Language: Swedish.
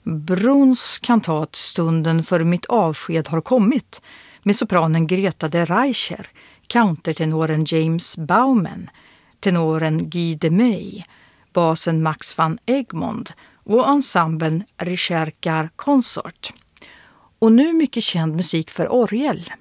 Bruns kantat Stunden för mitt avsked har kommit med sopranen Greta de Reicher, countertenoren James Bauman, tenoren Guy de May, basen Max van Egmond och ensemblen Rechercar Consort. Och nu mycket känd musik för orgel.